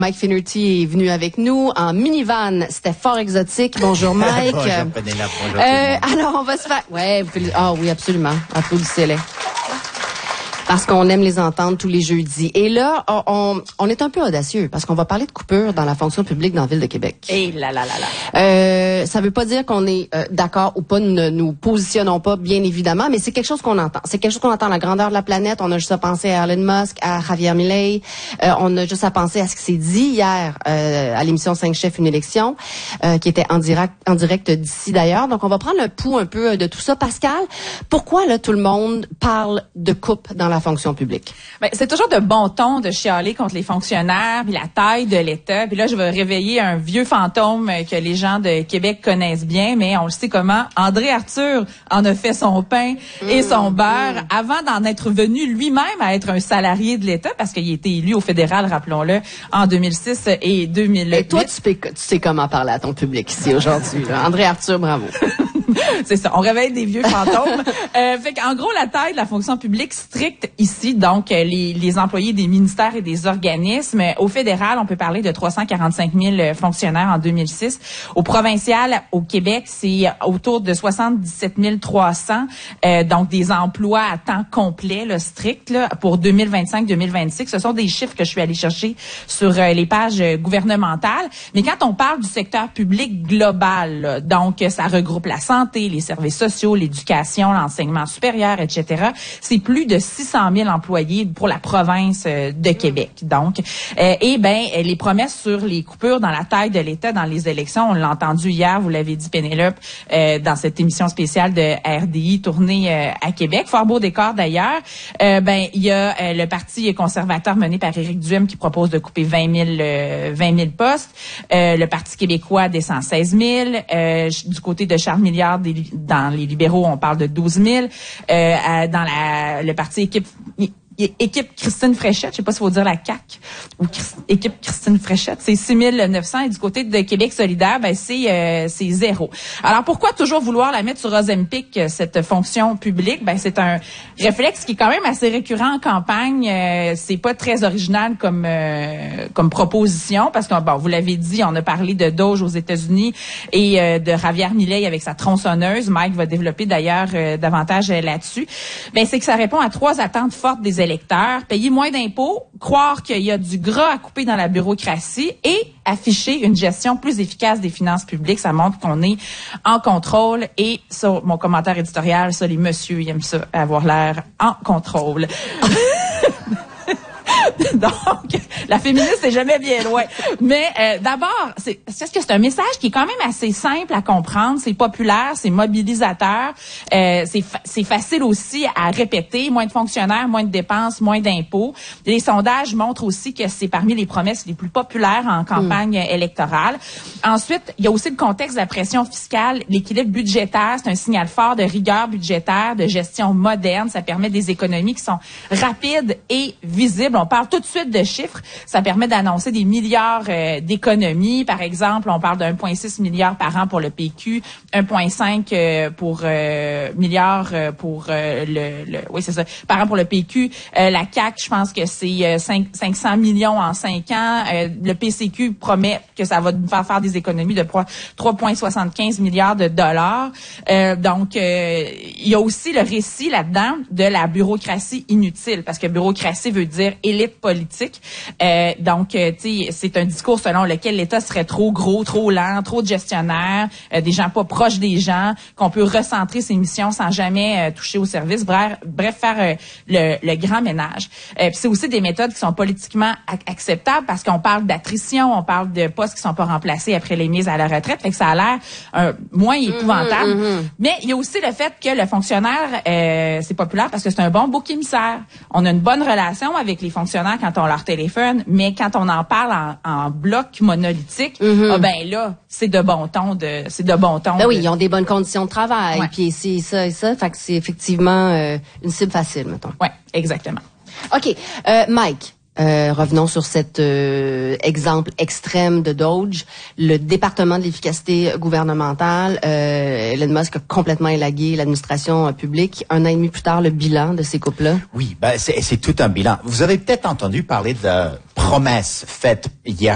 Mike Finnerty est venu avec nous en minivan. C'était fort exotique. Bonjour Mike. Bonjour Pénélope, bonjour alors on va se faire... Ouais, ah oui, absolument. Applaudissez-les. Parce qu'on aime les entendre tous les jeudis. Et là, on est un peu audacieux parce qu'on va parler de coupures dans la fonction publique dans la Ville de Québec. Et là. Ça veut pas dire qu'on est d'accord ou pas, ne nous positionnons pas, bien évidemment, mais c'est quelque chose qu'on entend. C'est quelque chose qu'on entend à la grandeur de la planète. On a juste à penser à Elon Musk, à Javier Milei. On a juste à penser à ce qui s'est dit hier à l'émission 5 chefs, une élection, qui était en direct d'ici d'ailleurs. Donc, on va prendre le pouls un peu de tout ça. Pascal, pourquoi là tout le monde parle de coupe dans la fonction publique? Ben, c'est toujours de bon ton de chialer contre les fonctionnaires, puis la taille de l'État. Puis là, je vais réveiller un vieux fantôme que les gens de Québec connaissent bien, mais on le sait comment. André Arthur en a fait son pain et son beurre avant d'en être venu lui-même à être un salarié de l'État, parce qu'il a été élu au fédéral, rappelons-le, en 2006 et 2008. Et toi, tu sais comment parler à ton public ici aujourd'hui. André Arthur, bravo. C'est ça, on réveille des vieux fantômes. Fait qu'en gros, la taille de la fonction publique stricte ici, donc les employés des ministères et des organismes. Au fédéral, on peut parler de 345 000 fonctionnaires en 2006. Au provincial, au Québec, c'est autour de 77 300, donc des emplois à temps complet, là, strict, là, pour 2025-2026. Ce sont des chiffres que je suis allée chercher sur les pages gouvernementales. Mais quand on parle du secteur public global, là, donc ça regroupe la santé, les services sociaux, l'éducation, l'enseignement supérieur, etc. C'est plus de 600 000 employés pour la province de Québec. Donc, les promesses sur les coupures dans la taille de l'État dans les élections, on l'a entendu hier, vous l'avez dit Pénélope, dans cette émission spéciale de RDI tournée à Québec. Fort beau décor d'ailleurs. Il y a le Parti conservateur mené par Éric Duhem qui propose de couper 20 000 postes. Le Parti québécois descend 16 000. Du côté de Charles Milliard, dans les libéraux, on parle de 12 000. Dans le parti équipe Christine Fréchette, je sais pas s'il faut dire la CAQ ou équipe Christine Fréchette, c'est 6 900. Et du côté de Québec solidaire, c'est 0. Alors, pourquoi toujours vouloir la mettre sur Ozempic, cette fonction publique? C'est un réflexe qui est quand même assez récurrent en campagne. C'est pas très original comme proposition, parce que, vous l'avez dit, on a parlé de Doge aux États-Unis et de Javier Milei avec sa tronçonneuse. Mike va développer d'ailleurs davantage là-dessus. C'est que ça répond à 3 attentes fortes des électeurs. Payer moins d'impôts, croire qu'il y a du gras à couper dans la bureaucratie et afficher une gestion plus efficace des finances publiques. Ça montre qu'on est en contrôle. Et sur mon commentaire éditorial, ça, les messieurs, ils aiment ça, avoir l'air en contrôle. Donc, la féministe, c'est jamais bien loin. Mais d'abord, c'est parce que c'est un message qui est quand même assez simple à comprendre. C'est populaire, c'est mobilisateur. C'est facile aussi à répéter. Moins de fonctionnaires, moins de dépenses, moins d'impôts. Les sondages montrent aussi que c'est parmi les promesses les plus populaires en campagne électorale. Ensuite, il y a aussi le contexte de la pression fiscale. L'équilibre budgétaire, c'est un signal fort de rigueur budgétaire, de gestion moderne. Ça permet des économies qui sont rapides et visibles. On parle tout de suite de chiffres. Ça permet d'annoncer des milliards d'économies. Par exemple, on parle de 1,6 milliard par an pour le PQ, 1,5 milliard pour oui, c'est ça, par an pour le PQ. La CAQ, je pense que c'est 500 millions en 5 ans. Le PCQ promet que ça va nous faire des économies de 3,75 milliards de dollars. Donc, il y a aussi le récit là-dedans de la bureaucratie inutile, parce que bureaucratie veut dire élite politique. Donc, tu sais, c'est un discours selon lequel l'État serait trop gros, trop lent, trop de gestionnaires, des gens pas proches des gens, qu'on peut recentrer ses missions sans jamais toucher au service. Bref, faire le grand ménage. Puis c'est aussi des méthodes qui sont politiquement acceptables, parce qu'on parle d'attrition, on parle de postes qui sont pas remplacés après les mises à la retraite. Fait que ça a l'air moins épouvantable. Mais il y a aussi le fait que le fonctionnaire, c'est populaire parce que c'est un bon bouc émissaire. On a une bonne relation avec les fonctionnaires quand on leur téléphone, mais quand on en parle en bloc monolithique, là, c'est de bon ton. Oui, ils ont des bonnes conditions de travail, puis c'est ça et ça. Fait que c'est effectivement une cible facile, mettons. Oui, exactement. OK. Mike, revenons sur cet exemple extrême de Doge. Le département de l'efficacité gouvernementale, Elon Musk a complètement élagué l'administration publique. 1 an et demi plus tard, le bilan de ces coupes-là. Oui, c'est tout un bilan. Vous avez peut-être entendu parler de promesses faites hier